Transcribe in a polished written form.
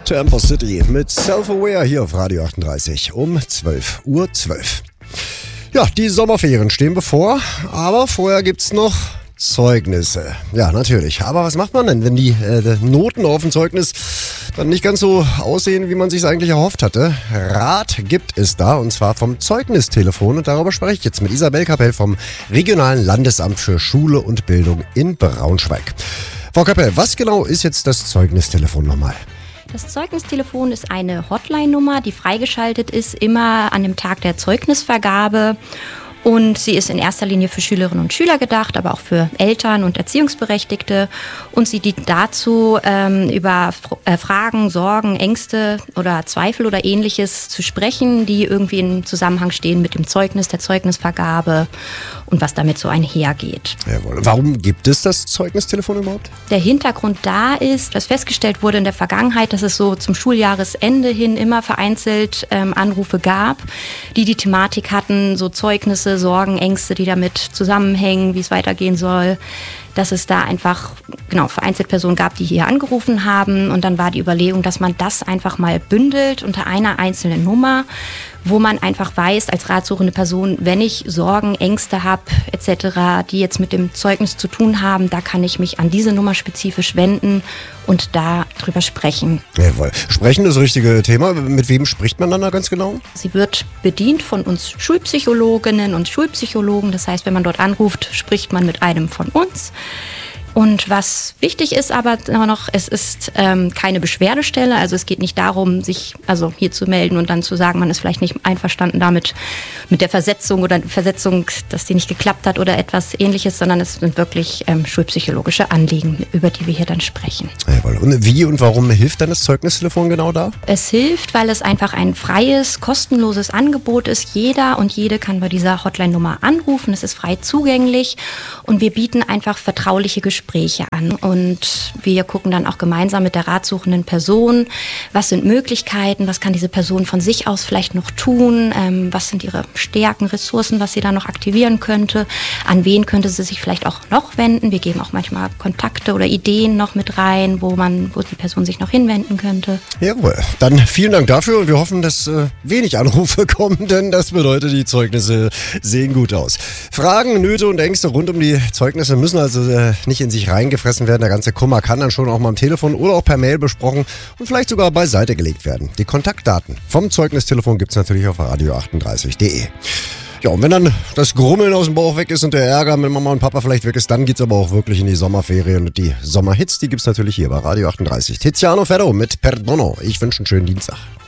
Tempo City mit Self-Aware hier auf Radio 38 um 12:12 Uhr. Ja, die Sommerferien stehen bevor, aber vorher gibt's noch Zeugnisse. Ja, natürlich. Aber was macht man denn, wenn die Noten auf dem Zeugnis dann nicht ganz so aussehen, wie man sich eigentlich erhofft hatte? Rat gibt es da, und zwar vom Zeugnistelefon. Und darüber spreche ich jetzt mit Isabel Kapell vom Regionalen Landesamt für Schule und Bildung in Braunschweig. Frau Kapell, was genau ist jetzt das Zeugnistelefon nochmal? Das Zeugnistelefon ist eine Hotline-Nummer, die freigeschaltet ist, immer an dem Tag der Zeugnisvergabe. Und sie ist in erster Linie für Schülerinnen und Schüler gedacht, aber auch für Eltern und Erziehungsberechtigte. Und sie dient dazu, über Fragen, Sorgen, Ängste oder Zweifel oder Ähnliches zu sprechen, die irgendwie in Zusammenhang stehen mit dem Zeugnis, der Zeugnisvergabe und was damit so einhergeht. Jawohl. Warum gibt es das Zeugnistelefon überhaupt? Der Hintergrund da ist, dass festgestellt wurde in der Vergangenheit, dass es so zum Schuljahresende hin immer vereinzelt Anrufe gab, die Thematik hatten, so Zeugnisse, Sorgen, Ängste, die damit zusammenhängen, wie es weitergehen soll, dass es da einfach vereinzelt Personen gab, die hier angerufen haben, und dann war die Überlegung, dass man das einfach mal bündelt unter einer einzelnen Nummer, wo man einfach weiß als ratsuchende Person, wenn ich Sorgen, Ängste habe etc., die jetzt mit dem Zeugnis zu tun haben, da kann ich mich an diese Nummer spezifisch wenden und da drüber sprechen. Jawohl. Sprechen ist das richtige Thema. Mit wem spricht man dann da ganz genau? Sie wird bedient von uns Schulpsychologinnen und Schulpsychologen. Das heißt, wenn man dort anruft, spricht man mit einem von uns. Und was wichtig ist aber noch, es ist keine Beschwerdestelle. Also es geht nicht darum, sich hier zu melden und dann zu sagen, man ist vielleicht nicht einverstanden damit mit der Versetzung oder Versetzung, dass die nicht geklappt hat oder etwas Ähnliches, sondern es sind wirklich schulpsychologische Anliegen, über die wir hier dann sprechen. Jawohl. Und wie und warum hilft dann das Zeugnistelefon genau da? Es hilft, weil es einfach ein freies, kostenloses Angebot ist. Jeder und jede kann bei dieser Hotline-Nummer anrufen. Es ist frei zugänglich und wir bieten einfach vertrauliche Gespräche an. Und wir gucken dann auch gemeinsam mit der ratsuchenden Person, was sind Möglichkeiten, was kann diese Person von sich aus vielleicht noch tun, was sind ihre Stärken, Ressourcen, was sie da noch aktivieren könnte, an wen könnte sie sich vielleicht auch noch wenden. Wir geben auch manchmal Kontakte oder Ideen noch mit rein, wo die Person sich noch hinwenden könnte. Jawohl, dann vielen Dank dafür und wir hoffen, dass wenig Anrufe kommen, denn das bedeutet, die Zeugnisse sehen gut aus. Fragen, Nöte und Ängste rund um die Zeugnisse müssen also nicht in sich reingefressen werden. Der ganze Kummer kann dann schon auch mal am Telefon oder auch per Mail besprochen und vielleicht sogar beiseite gelegt werden. Die Kontaktdaten vom Zeugnistelefon gibt es natürlich auf radio38.de. Ja, und wenn dann das Grummeln aus dem Bauch weg ist und der Ärger mit Mama und Papa vielleicht weg ist, dann geht's aber auch wirklich in die Sommerferien. Und die Sommerhits, die gibt's natürlich hier bei Radio 38. Tiziano Ferro mit Perdono. Ich wünsche einen schönen Dienstag.